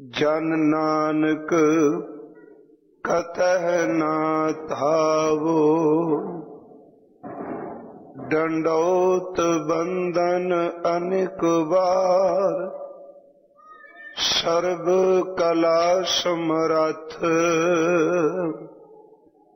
जन नानक कतह ना थावो, दंडोत बंदन अनेक बार, सर्व कला समरथ